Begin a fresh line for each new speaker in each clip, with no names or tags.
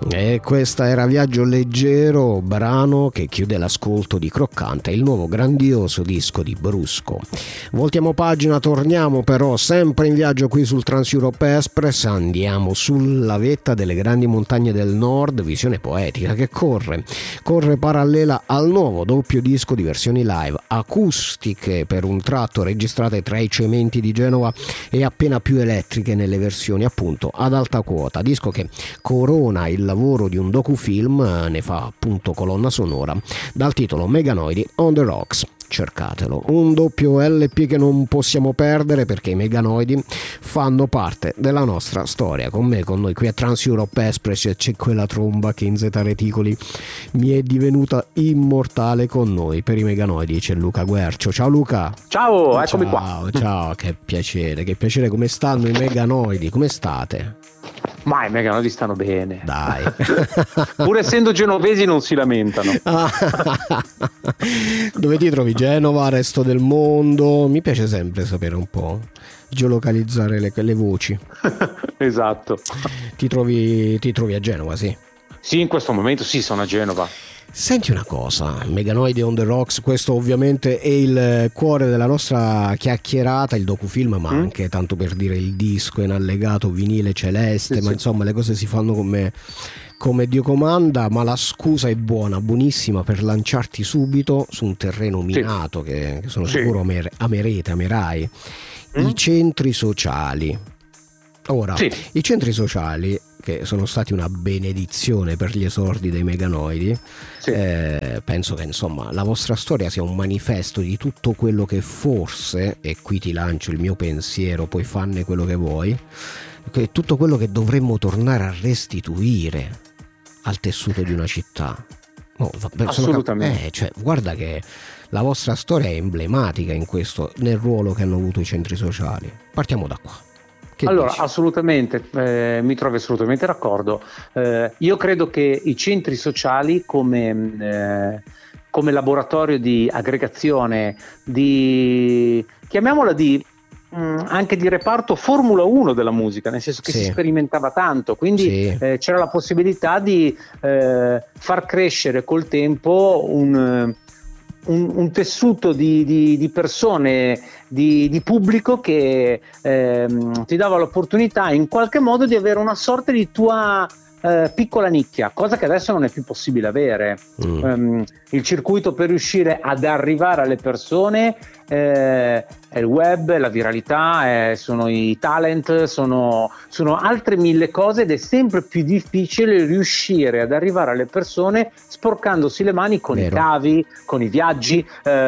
E questa era Viaggio Leggero, brano che chiude l'ascolto di Croccante, il nuovo grandioso disco di Brusco. Voltiamo pagina, torniamo però sempre in viaggio qui sul Trans Europe Express, andiamo sulla vetta delle grandi montagne del nord, visione poetica che corre parallela al nuovo doppio disco di versioni live acustiche per un tratto registrate tra i cementi di Genova e appena più elettriche nelle versioni appunto ad alta quota, disco che corona il lavoro di un docufilm, ne fa appunto colonna sonora, dal titolo Meganoidi on the Rocks. Cercatelo, un doppio LP che non possiamo perdere perché i Meganoidi fanno parte della nostra storia. Con noi qui a Trans Europe Express c'è quella tromba che in Zeta Reticoli mi è divenuta immortale. Con noi per i Meganoidi c'è Luca Guercio. Ciao Luca.
Ciao, eccomi qua.
Ciao, che piacere, come stanno i Meganoidi, come state?
Ma i Meganoidi stanno bene.
Dai.
Pur essendo genovesi non si lamentano.
Dove ti trovi? Genova, resto del mondo? Mi piace sempre sapere un po', geolocalizzare le voci.
Esatto.
Ti trovi a Genova, sì?
Sì, in questo momento sì, sono a Genova.
Senti una cosa, Meganoidi on the Rocks, questo ovviamente è il cuore della nostra chiacchierata, il docufilm, ma anche, tanto per dire, il disco in allegato, vinile celeste, sì, ma sì. Insomma le cose si fanno come Dio comanda, ma la scusa è buonissima per lanciarti subito su un terreno minato, sì, che sono sicuro amerai, i centri sociali. Ora, sì, i centri sociali, che sono stati una benedizione per gli esordi dei Meganoidi, sì, penso che insomma la vostra storia sia un manifesto di tutto quello che forse, e qui ti lancio il mio pensiero, poi fanne quello che vuoi, che tutto quello che dovremmo tornare a restituire al tessuto di una città.
Assolutamente.
Guarda che la vostra storia è emblematica in questo, nel ruolo che hanno avuto i centri sociali. Partiamo da qua.
Allora, dici? Assolutamente, mi trovo assolutamente d'accordo. Io credo che i centri sociali come laboratorio di aggregazione, chiamiamola anche di reparto Formula 1 della musica, nel senso che si sperimentava tanto, quindi c'era la possibilità di far crescere col tempo un tessuto di persone, di pubblico che ti dava l'opportunità in qualche modo di avere una sorta di tua piccola nicchia, cosa che adesso non è più possibile avere. Il circuito per riuscire ad arrivare alle persone è il web, la viralità, sono i talent, sono altre mille cose, ed è sempre più difficile riuscire ad arrivare alle persone sporcandosi le mani con i cavi, con i viaggi,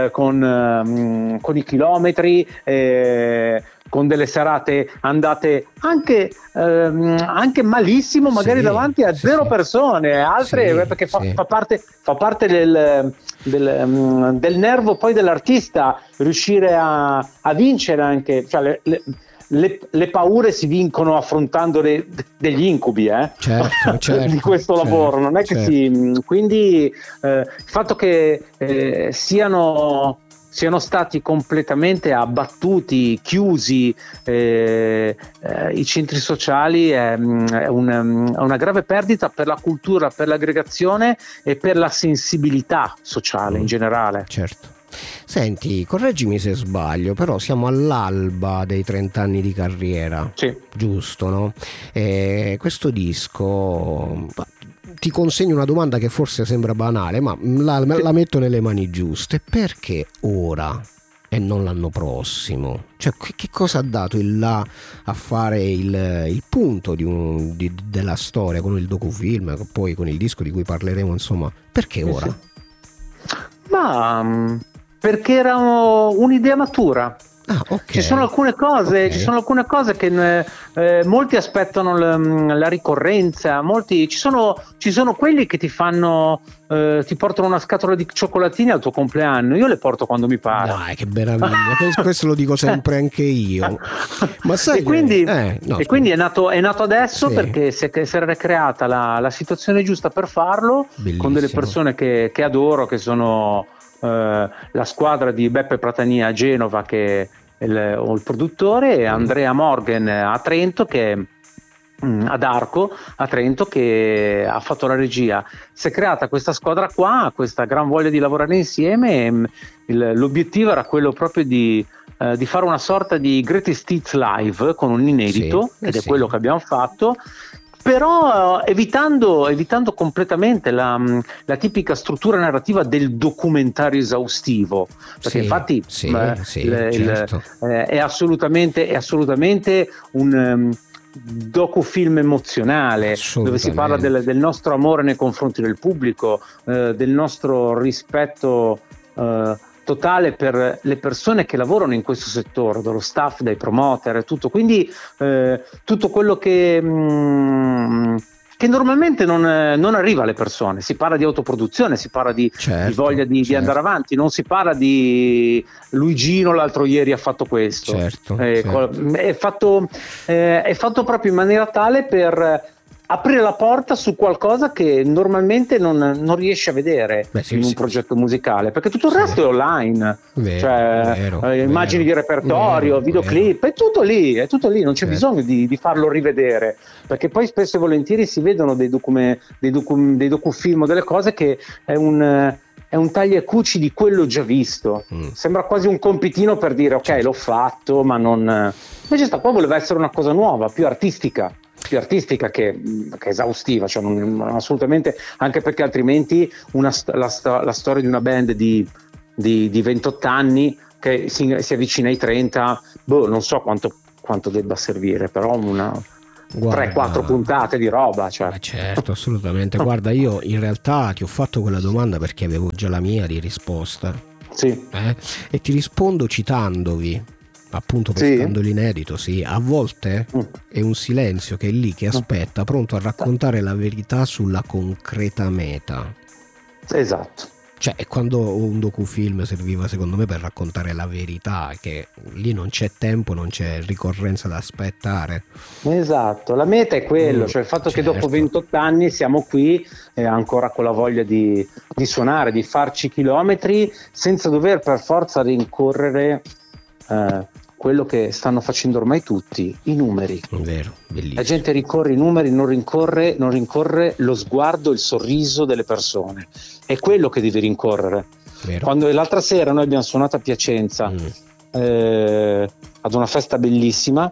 con i chilometri, con delle serate andate anche malissimo, magari davanti a zero persone, altre perché fa parte del nervo poi dell'artista riuscire a vincere anche, cioè le paure si vincono affrontando degli incubi, certo, di questo lavoro, non è che quindi il fatto che siano stati completamente abbattuti, chiusi i centri sociali è una grave perdita per la cultura, per l'aggregazione e per la sensibilità sociale in generale.
Certo. Senti, correggimi se sbaglio, però siamo all'alba dei 30 anni di carriera, giusto, no? Questo disco, ti consegno una domanda che forse sembra banale, ma la metto nelle mani giuste. Perché ora e non l'anno prossimo? Cioè, che cosa ha dato il là a fare il punto della storia con il docufilm, poi con il disco di cui parleremo, insomma? Perché ora?
Ma perché era un'idea matura. Ci sono alcune cose che molti aspettano la ricorrenza, molti ci sono quelli che ti portano una scatola di cioccolatini al tuo compleanno. Io le porto quando mi pare.
Dai, che meraviglia. Questo lo dico sempre anche io. Ma sai,
quindi è nato adesso, perché si era creata la situazione giusta per farlo. Bellissimo. Con delle persone che adoro, che sono la squadra di Beppe Pratania a Genova, che è il produttore, e Andrea Morgan a Trento, che ad Arco, a Trento, che ha fatto la regia. Si è creata questa squadra qua, questa gran voglia di lavorare insieme. L'obiettivo era quello proprio di fare una sorta di Greatest Hits live con un inedito, ed è quello che abbiamo fatto, però evitando completamente la tipica struttura narrativa del documentario esaustivo, perché infatti certo. È assolutamente un docufilm emozionale, dove si parla del nostro amore nei confronti del pubblico, del nostro rispetto totale per le persone che lavorano in questo settore, dallo staff, dai promoter, tutto. Quindi tutto quello che normalmente non arriva alle persone. Si parla di autoproduzione, si parla di voglia di andare avanti, non si parla di Luigino l'altro ieri ha fatto questo. È fatto proprio in maniera tale per aprire la porta su qualcosa che normalmente non riesci a vedere in un progetto musicale, perché tutto il resto è online, immagini di repertorio, videoclip, è tutto lì, non c'è bisogno di farlo rivedere, perché poi spesso e volentieri si vedono dei docufilm, delle cose che è un taglia e cuci di quello già visto. Sembra quasi un compitino per dire ok, l'ho fatto, ma non. Invece sta qua voleva essere una cosa nuova, più artistica che esaustiva, cioè non assolutamente, anche perché altrimenti la storia di una band di 28 anni che si avvicina ai 30, non so quanto debba servire, però 3-4 puntate di roba, cioè.
Certo, assolutamente. Guarda, io in realtà ti ho fatto quella domanda perché avevo già la mia di risposta, e ti rispondo citandovi, appunto, pescando l'inedito. A volte è un silenzio che è lì che aspetta, pronto a raccontare la verità sulla concreta meta.
Esatto.
Cioè, è quando un docufilm serviva secondo me per raccontare la verità, che lì non c'è tempo, non c'è ricorrenza da aspettare.
Esatto, la meta è quello, cioè il fatto che dopo 28 anni siamo qui ancora con la voglia di suonare, di farci chilometri senza dover per forza rincorrere quello che stanno facendo ormai tutti, i numeri.
Vero, bellissimo.
La gente rincorre i numeri, non rincorre lo sguardo, il sorriso delle persone. È quello che devi rincorrere.
Vero.
Quando l'altra sera noi abbiamo suonato a Piacenza ad una festa bellissima,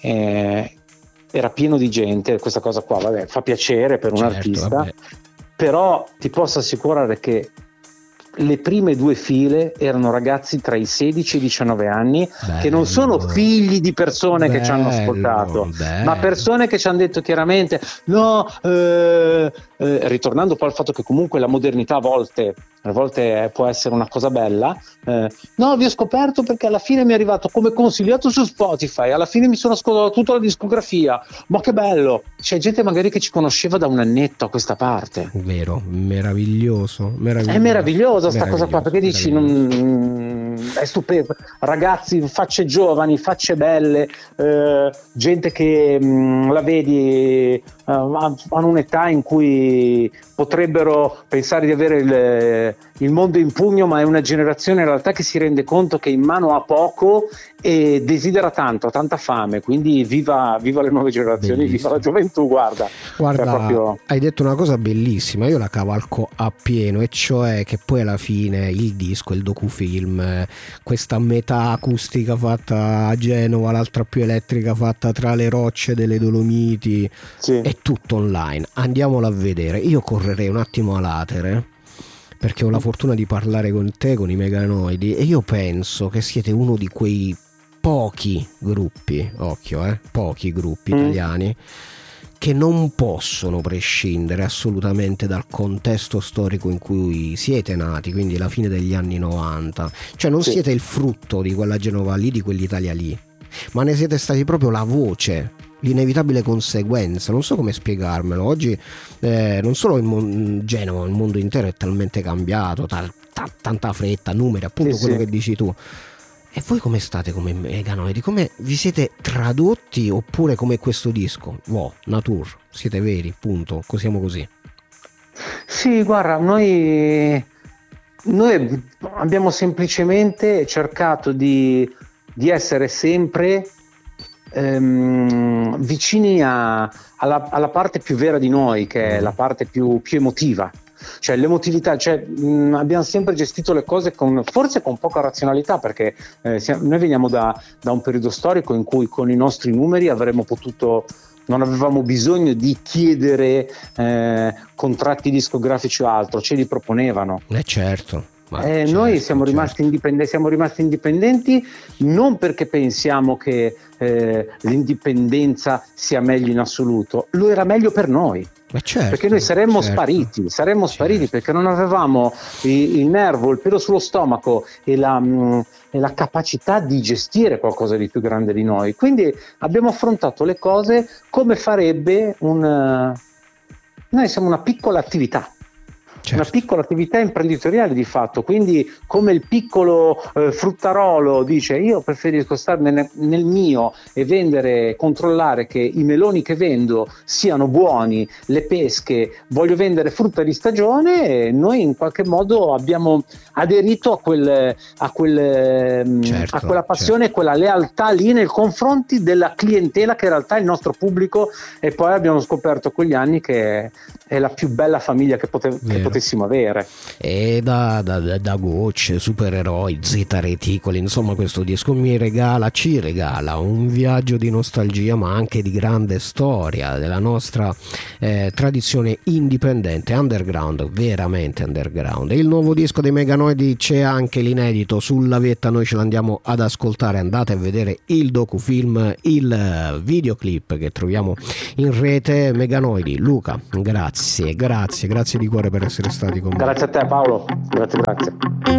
era pieno di gente, questa cosa qua, fa piacere per un artista, però ti posso assicurare che le prime 2 file erano ragazzi tra i 16 e i 19 anni, che non sono figli di persone che ci hanno ascoltato, ma persone che ci hanno detto chiaramente ritornando poi al fatto che comunque la modernità a volte può essere una cosa bella, vi ho scoperto perché alla fine mi è arrivato come consigliato su Spotify, alla fine mi sono ascoltato tutta la discografia, ma che bello, c'è gente magari che ci conosceva da un annetto a questa parte.
Vero, meraviglioso.
È meravigliosa sta cosa qua, perché dici è stupendo, ragazzi, facce giovani, facce belle, gente che la vedi hanno un'età in cui potrebbero pensare di avere il mondo in pugno, ma è una generazione in realtà che si rende conto che in mano ha poco e desidera tanto, ha tanta fame, quindi viva le nuove generazioni. Bellissimo. Viva la gioventù, guarda, proprio.
Hai detto una cosa bellissima, io la cavalco appieno, e cioè che poi alla fine il disco, il docufilm, questa metà acustica fatta a Genova, l'altra più elettrica fatta tra le rocce delle Dolomiti, è tutto online, andiamolo a vedere. Io correrei un attimo a latere perché ho la fortuna di parlare con te, con i Meganoidi, e io penso che siete uno di quei pochi gruppi, pochi gruppi italiani che non possono prescindere assolutamente dal contesto storico in cui siete nati, quindi la fine degli anni 90. Cioè non siete il frutto di quella Genova lì, di quell'Italia lì, ma ne siete stati proprio la voce, l'inevitabile conseguenza. Non so come spiegarmelo. Oggi non solo Genova, il mondo intero è talmente cambiato, tanta fretta, numeri, appunto quello che dici tu. E voi come state come Meganoidi? Come vi siete tradotti, oppure come questo disco? Nature, siete veri, punto, siamo così.
Sì, guarda, noi abbiamo semplicemente cercato di essere sempre vicini alla parte più vera di noi, che è la parte più emotiva. Cioè l'emotività, abbiamo sempre gestito le cose forse con poca razionalità, perché noi veniamo da un periodo storico in cui con i nostri numeri non avevamo bisogno di chiedere contratti discografici o altro, ce li proponevano.
Certo.
Noi siamo rimasti indipendenti non perché pensiamo che l'indipendenza sia meglio in assoluto, lo era meglio per noi.
Certo,
perché noi saremmo spariti perché non avevamo il nervo, il pelo sullo stomaco e la capacità di gestire qualcosa di più grande di noi. Quindi abbiamo affrontato le cose come farebbe noi siamo una piccola attività. Certo. Una piccola attività imprenditoriale di fatto, quindi come il piccolo fruttarolo dice io preferisco starmene nel mio e controllare che i meloni che vendo siano buoni, le pesche, voglio vendere frutta di stagione, e noi in qualche modo abbiamo aderito a quella passione, quella lealtà lì nei confronti della clientela che in realtà è il nostro pubblico, e poi abbiamo scoperto con gli anni che è la più bella famiglia che potessimo avere.
E da Gocce, Supereroi, Zeta Reticoli, insomma questo disco ci regala un viaggio di nostalgia, ma anche di grande storia della nostra tradizione indipendente, underground, veramente underground. Il nuovo disco dei Meganoidi, c'è anche l'inedito sulla vetta, noi ce l'andiamo ad ascoltare, andate a vedere il docufilm, il videoclip che troviamo in rete. Meganoidi, Luca, grazie di cuore per essere stati con me.
Grazie a te Paolo, grazie.